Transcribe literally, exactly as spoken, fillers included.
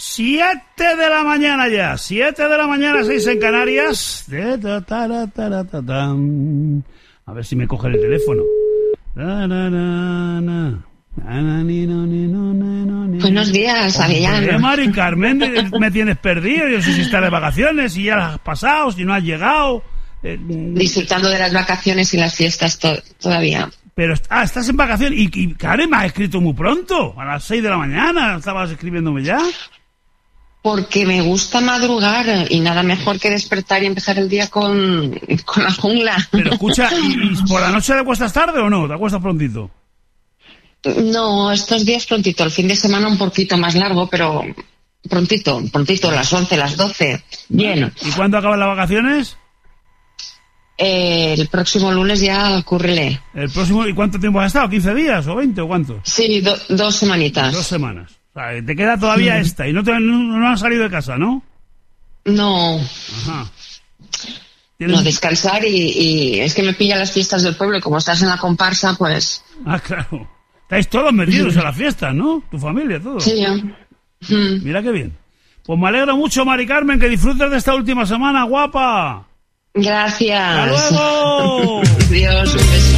Siete de la mañana ya, siete de la mañana, seis en Canarias. A ver si me coge el teléfono. Buenos días, Avellano. ¿Qué, Mari Carmen? Me tienes perdido. Yo sé si estás de vacaciones, si ya las has pasado, si no has llegado. Eh, Disfrutando de las vacaciones y las fiestas to- todavía. Pero, ah, estás en vacaciones. Y, y Karen, me has escrito muy pronto. A las seis de la mañana estabas escribiéndome ya. Porque me gusta madrugar y nada mejor que despertar y empezar el día con, con la jungla. Pero escucha, ¿y, y por la noche te acuestas tarde o no? ¿Te acuestas prontito? No, estos días prontito. El fin de semana un poquito más largo, pero prontito, prontito, las once, las doce. Bien. ¿Y cuándo acaban las vacaciones? Eh, el próximo lunes ya ocurrele. ¿El próximo? ¿Y cuánto tiempo has estado? ¿quince días o veinte o cuánto? Sí, do, dos semanitas. Dos semanas. O sea, te queda todavía mm. esta y no, te, no, no has salido de casa, ¿no? No. Ajá. No, descansar y, y es que me pilla las fiestas del pueblo y como estás en la comparsa, pues... Ah, claro. Estáis todos metidos en las fiestas, ¿no? Tu familia, todo. Sí, ya. Mm. Mira qué bien. Pues me alegro mucho, Mari Carmen, que disfrutes de esta última semana, guapa. Gracias. ¡Hasta luego! Adiós, un beso.